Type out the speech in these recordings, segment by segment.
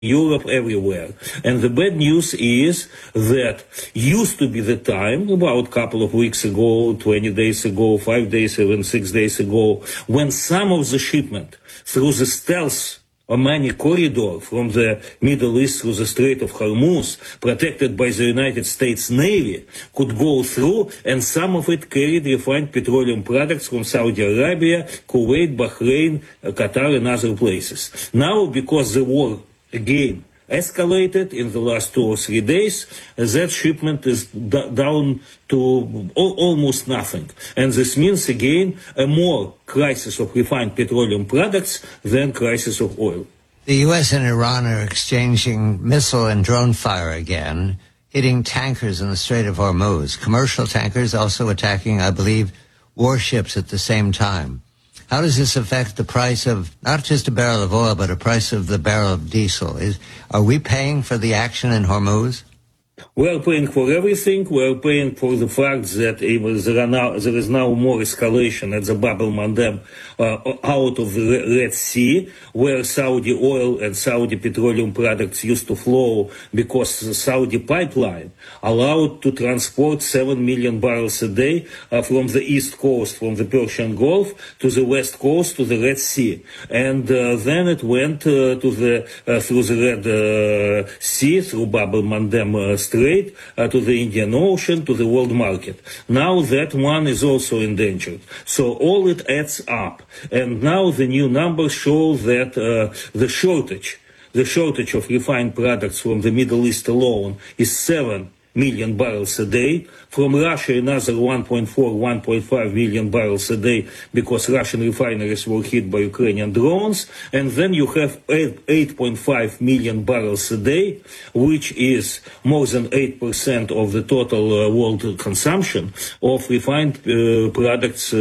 Europe, everywhere. And the bad news is that used to be the time, about a couple of weeks ago, 20 days ago, 5 days, even 6 days ago, when some of the shipment through the stealth Omani corridor from the Middle East through the Strait of Hormuz, protected by the United States Navy, could go through, and some of it carried refined petroleum products from Saudi Arabia, Kuwait, Bahrain, Qatar, and other places. Now, because the war again escalated in the last 2 or 3 days, that shipment is down to almost nothing. And this means again a more crisis of refined petroleum products than crisis of oil. The U.S. and Iran are exchanging missile and drone fire again, hitting tankers in the Strait of Hormuz. Commercial tankers also attacking, I believe, warships at the same time. How does this affect the price of not just a barrel of oil, but a price of the barrel of diesel? Are we paying for the action in Hormuz? We are paying for everything. We are paying for the fact that there is now more escalation at the Bab el-Mandeb out of the Red Sea, where Saudi oil and Saudi petroleum products used to flow, because the Saudi pipeline allowed to transport 7 million barrels a day from the east coast, from the Persian Gulf, to the west coast, to the Red Sea. And then it went through the Red Sea, through Bab el-Mandeb Strait, to the Indian Ocean, to the world market. Now that one is also endangered. So all it adds up. And now the new numbers show that the shortage of refined products from the Middle East alone is 7 million barrels a day. From Russia, another 1.5 million barrels a day, because Russian refineries were hit by Ukrainian drones. And then you have 8.5 million barrels a day, which is more than 8% of the total world consumption of refined products,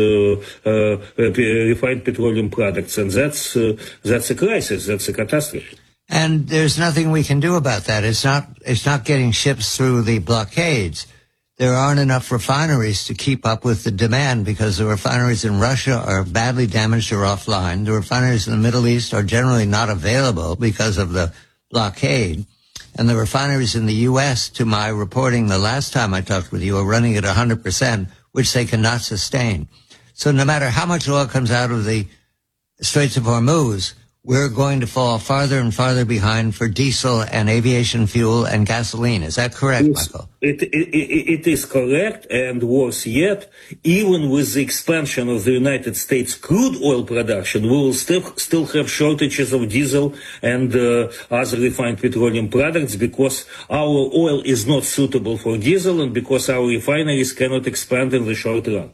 refined petroleum products. And that's a crisis. That's a catastrophe. And there's nothing we can do about that. It's not getting ships through the blockades. There aren't enough refineries to keep up with the demand, because the refineries in Russia are badly damaged or offline. The refineries in the Middle East are generally not available because of the blockade. And the refineries in the U.S., to my reporting the last time I talked with you, are running at 100%, which they cannot sustain. So no matter how much oil comes out of the Straits of Hormuz, we're going to fall farther and farther behind for diesel and aviation fuel and gasoline. Is that correct, Michael? It is correct, and worse yet, even with the expansion of the United States crude oil production, we will still have shortages of diesel and other refined petroleum products, because our oil is not suitable for diesel and because our refineries cannot expand in the short run.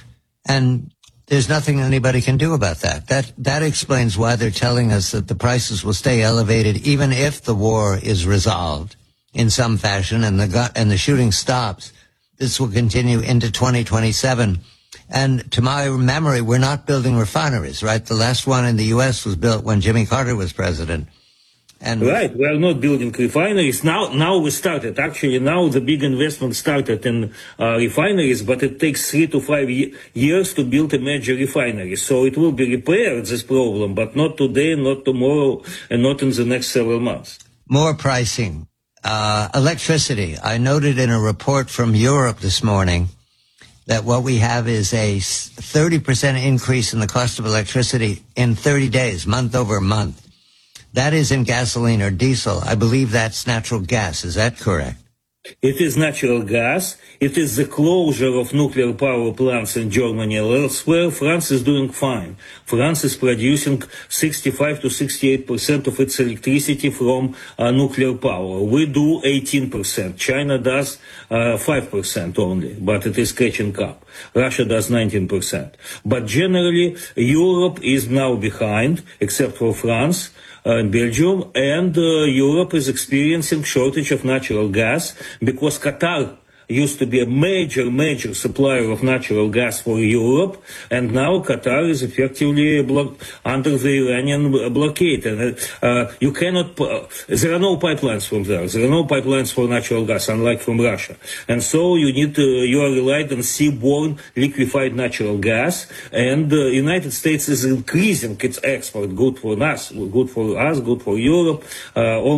And there's nothing anybody can do about that. That explains why they're telling us that the prices will stay elevated even if the war is resolved in some fashion and the shooting stops. This will continue into 2027. And to my memory, we're not building refineries, right? The last one in the U.S. was built when Jimmy Carter was president. Right, we are not building refineries. Now we started. Actually, now the big investment started in refineries, but it takes 3 to 5 years to build a major refinery. So it will be repaired, this problem, but not today, not tomorrow, and not in the next several months. More pricing. Electricity. I noted in a report from Europe this morning that what we have is a 30% increase in the cost of electricity in 30 days, month over month. That is in gasoline or diesel. I believe that's natural gas. Is that correct? It is natural gas. It is the closure of nuclear power plants in Germany and elsewhere. France is doing fine. France is producing 65 to 68% of its electricity from nuclear power. We do 18%. China does 5% only, but it is catching up. Russia does 19%. But generally, Europe is now behind, except for France and Belgium, and Europe is experiencing shortage of natural gas because Qatar used to be a major supplier of natural gas for Europe, and now Qatar is effectively under the Iranian blockade. And you cannot, there are no pipelines from there. There are no pipelines for natural gas, unlike from Russia. And so you are reliant on seaborne liquefied natural gas, and the United States is increasing its export, good for us, good for Europe.